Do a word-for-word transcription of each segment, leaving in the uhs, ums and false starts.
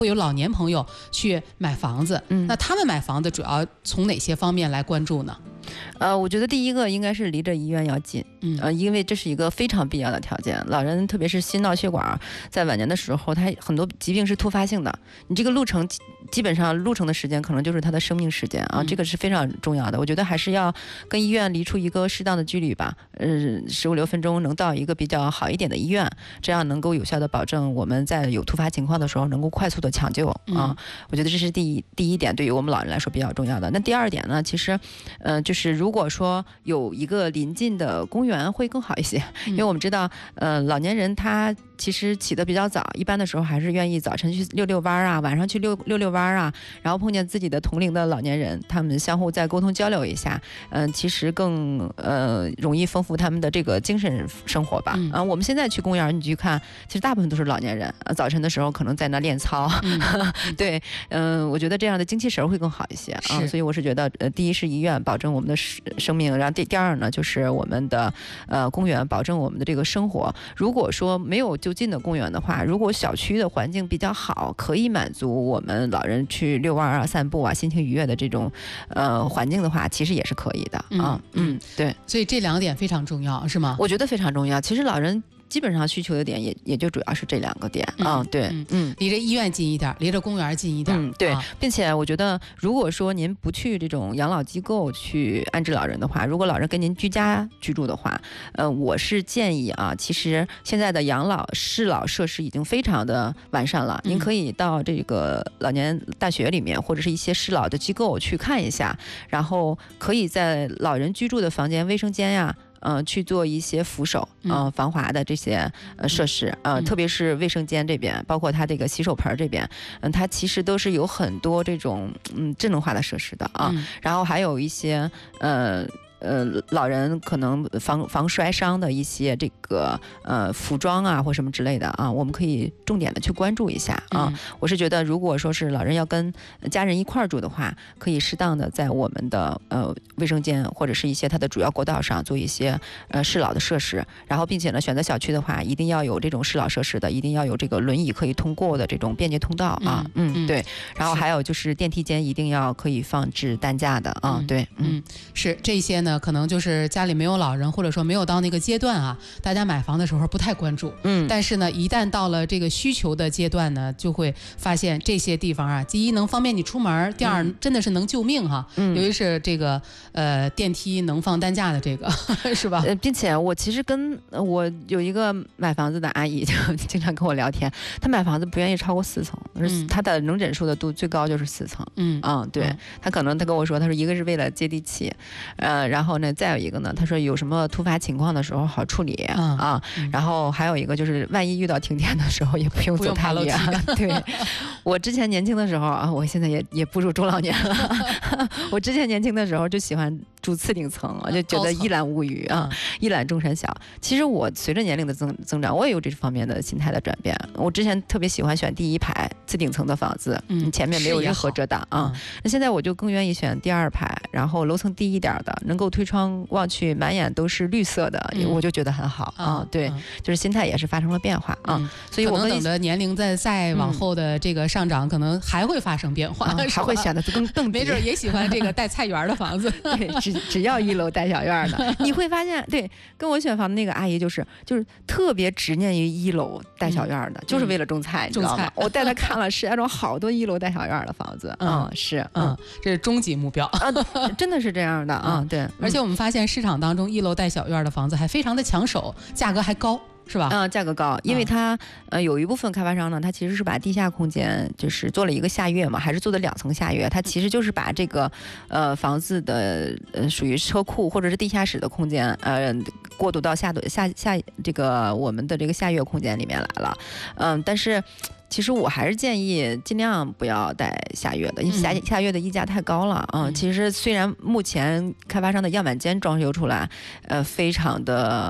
会有老年朋友去买房子， 嗯， 那他们买房子主要从哪些方面来关注呢？ 呃，我觉得第一个应该是离着医院要近， 嗯， 呃，因为这是一个非常必要的条件。老人特别是心脑血管在晚年的时候，他很多疾病是突发性的，你这个路程基本上路程的时间可能就是他的生命时间啊， 嗯、 这个是非常重要的。我觉得还是要跟医院离出一个适当的距离吧，呃，十五六分钟能到一个比较好一点的医院，这样能够有效的保证我们在有突发情况的时候能够快速的抢救啊。 嗯、 我觉得这是第一第一点，对于我们老人来说比较重要的。那第二点呢，其实，呃，就是如果说有一个临近的公园会更好一些，因为我们知道，呃，老年人他其实起得比较早，一般的时候还是愿意早晨去遛遛弯啊，晚上去遛遛遛弯啊，然后碰见自己的同龄的老年人，他们相互再沟通交流一下，嗯、呃，其实更呃容易丰富他们的这个精神生活吧。啊、呃，我们现在去公园，你去看，其实大部分都是老年人，呃、早晨的时候可能在那练操，嗯、对，嗯、呃，我觉得这样的精气神会更好一些啊。所以我是觉得，呃，第一是医院保证我们的生命，然后第第二呢就是我们的呃公园保证我们的这个生活。如果说没有就近的公园的话，如果小区的环境比较好，可以满足我们老人去遛弯啊、散步啊、心情愉悦的这种呃环境的话，其实也是可以的啊。嗯，对， 所以这两点非常重要，是吗？ 我觉得非常重要。其实老人基本上需求的点也也就主要是这两个点啊、嗯，对， 嗯，嗯离着医院近一点，离着公园近一点， 嗯，对、啊，并且我觉得，如果说您不去这种养老机构去安置老人的话，如果老人跟您居家居住的话，呃，我是建议啊，其实现在的养老适老设施已经非常的完善了，您可以到这个老年大学里面或者是一些适老的机构去看一下，然后可以在老人居住的房间、卫生间呀。呃，去做一些扶手，呃，防滑的这些呃设施，呃， 嗯、 特别是卫生间这边，包括它这个洗手盆这边，嗯、呃，它其实都是有很多这种嗯智能化的设施的啊， 嗯、 然后还有一些呃。呃，老人可能防防摔伤的一些这个呃服装啊，或什么之类的啊，我们可以重点的去关注一下啊。嗯、我是觉得，如果说是老人要跟家人一块儿住的话，可以适当的在我们的呃卫生间或者是一些它的主要过道上做一些呃适老的设施，然后并且呢，选择小区的话，一定要有这种适老设施的，一定要有这个轮椅可以通过的这种便捷通道啊。嗯，嗯对。然后还有就是电梯间一定要可以放置担架的啊。 嗯、 对， 嗯，嗯是这些呢。可能就是家里没有老人，或者说没有到那个阶段啊，大家买房的时候不太关注。嗯，但是呢，一旦到了这个需求的阶段呢，就会发现这些地方啊，第一能方便你出门，第二真的是能救命哈。嗯，尤其是这个呃电梯能放担架的这个，是吧？ 呃，并且我其实跟我有一个买房子的阿姨就经常跟我聊天，她买房子不愿意超过四层，嗯、她的能忍受的度最高就是四层。嗯嗯，对，嗯、她可能她跟我说，她说一个是为了接地气。呃，然后呢，再有一个呢，他说有什么突发情况的时候好处理、嗯、啊，嗯、然后还有一个就是万一遇到停电的时候也不用走太远。对，我之前年轻的时候啊，我现在也也步入中老年了。我之前年轻的时候就喜欢住次顶层，我就觉得一览无余啊，嗯、一览众山小。其实我随着年龄的增增长，我也有这方面的心态的转变。我之前特别喜欢选第一排次顶层的房子，嗯，前面没有任何遮挡啊。那、嗯、现在我就更愿意选第二排，然后楼层低一点的，能够推窗望去满眼都是绿色的，嗯、我就觉得很好啊。嗯、对，嗯、就是心态也是发生了变化啊。嗯、所以我可能等着年龄再再往后的这个上涨，嗯、可能还会发生变化， 嗯、还会选的更更没准也喜欢这个带菜园的房子。 对，只只要一楼带小院的，你会发现，对，跟我选房的那个阿姨就是就是特别执念于一楼带小院的，嗯、就是为了种菜，嗯、你知道吗？我带她看了石家庄好多一楼带小院的房子，嗯，嗯是， 嗯，这是终极目标啊，真的是这样的啊，对。 而且我们发现市场当中一楼带小院的房子还非常的抢手，价格还高。是吧？ 嗯，价格高，因为它、嗯、呃有一部分开发商呢，它其实是把地下空间就是做了一个下跃嘛，还是做的两层下跃，它其实就是把这个呃房子的呃属于车库或者是地下室的空间呃过渡到下下下这个我们的这个下跃空间里面来了，嗯，但是。其实我还是建议尽量不要带下跃的，因为下下跃的溢价太高了。嗯，其实虽然目前开发商的样板间装修出来，呃，非常的。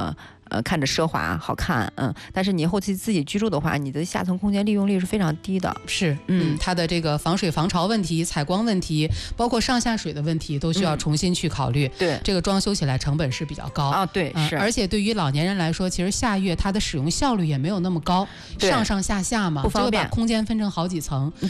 呃看着奢华好看，嗯，但是你后期自己居住的话，你的下层空间利用率是非常低的。 是，嗯，它的这个防水防潮问题、采光问题，包括上下水的问题，都需要重新去考虑。 嗯、对， 这个装修起来成本是比较高啊，对， 嗯、 是。 而且对于老年人来说，其实下跃它的使用效率也没有那么高，上上下下嘛， 不方便， 就会把空间分成好几层。